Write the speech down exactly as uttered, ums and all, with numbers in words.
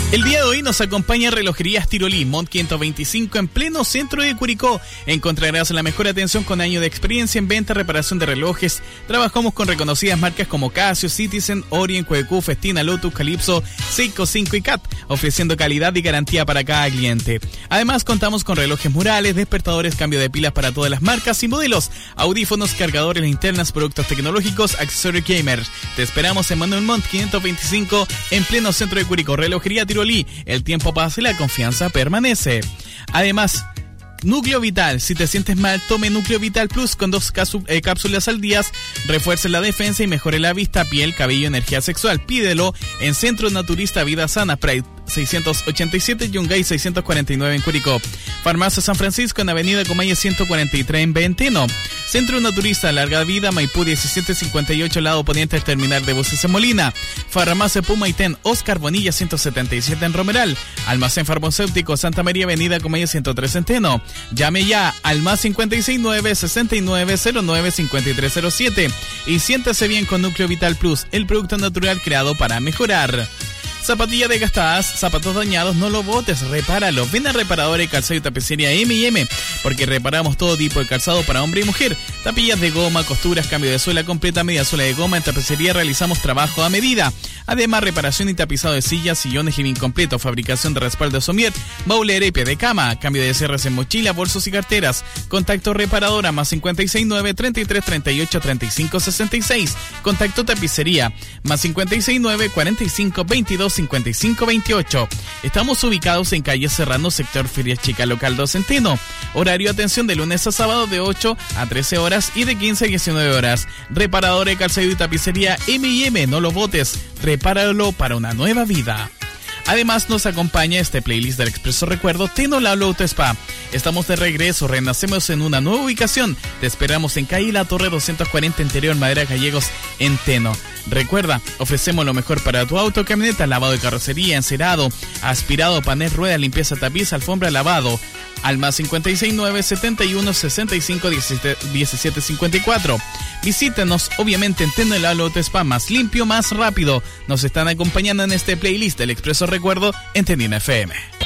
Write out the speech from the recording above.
El día de hoy nos acompaña Relojerías Tirolí, Mont quinientos veinticinco en pleno centro de Curicó. Encontrarás la mejor atención con años de experiencia en venta y reparación de relojes. Trabajamos con reconocidas marcas como Casio, Citizen, Orient, Coecu, Festina, Lotus, Calypso, Seiko cinco y Cat, ofreciendo calidad y garantía para cada cliente. Además, contamos con relojes murales, despertadores, cambio de pilas para todas las marcas y modelos, audífonos, cargadores, linternas, productos tecnológicos, accesorios gamers. Te esperamos en Manuel Mont quinientos veinticinco en pleno centro de Curicó. Relojería Tirolí. El tiempo pasa y la confianza permanece. Además, Núcleo Vital. Si te sientes mal, tome Núcleo Vital Plus con dos casu- eh, cápsulas al día. Refuerce la defensa y mejore la vista, piel, cabello, energía sexual. Pídelo en Centro Naturista Vida Sana, Pride seiscientos ochenta y siete, Yungay seiscientos cuarenta y nueve en Curicó. Farmacia San Francisco en Avenida Comayes ciento cuarenta y tres en Venteno. Centro Naturista Larga Vida, Maipú diecisiete cincuenta y ocho, lado poniente del terminal de buses en Molina. Farmacia Pumaitén, Oscar Bonilla ciento setenta y siete en Romeral. Almacén Farmacéutico Santa María, Avenida Comayes ciento tres en Teno. Llame ya al más cincuenta y seis nueve, sesenta y nueve, cero nueve, cincuenta y tres cero siete y siéntase bien con Núcleo Vital Plus, el producto natural creado para mejorar. Zapatillas desgastadas, zapatos dañados, no lo botes, repáralo. Ven a Reparadora y Calzado y Tapicería eme y eme, porque reparamos todo tipo de calzado para hombre y mujer. Tapillas de goma, costuras, cambio de suela completa, media suela de goma. En Tapicería realizamos trabajo a medida. Además, reparación y tapizado de sillas, sillones y bien completo. Fabricación de respaldo de somier, baulera y pie de cama. Cambio de cierres en mochila, bolsos y carteras. Contacto Reparadora más cincuenta y seis nueve, treinta y tres, treinta y ocho, treinta y cinco, sesenta y seis. Contacto Tapicería más cincuenta y seis nueve, cuarenta y cinco, veintidós, cincuenta y cinco, veintiocho. Estamos ubicados en calle Serrano, sector Feria Chica, local dos Centeno. Horario atención de lunes a sábado de ocho a trece horas y de quince a diecinueve horas. Reparadora de calzado y tapicería eme y eme, no lo botes, repáralo para una nueva vida. Además, nos acompaña este playlist del Expreso Recuerdo Teno Lalo Auto Spa. Estamos de regreso, renacemos en una nueva ubicación. Te esperamos en calle La Torre doscientos cuarenta, interior Madera Gallegos, en Teno. Recuerda, ofrecemos lo mejor para tu auto, camioneta, lavado de carrocería, encerado, aspirado, panel, rueda, limpieza, tapiz, alfombra, lavado. Al más cincuenta y seis nueve, setenta y uno, sesenta y cinco, diecisiete cincuenta y cuatro. Visítenos, obviamente, en Teno Lalo Auto Spa, más limpio, más rápido. Nos están acompañando en este playlist del Expreso Recuerdo en Tenina F M.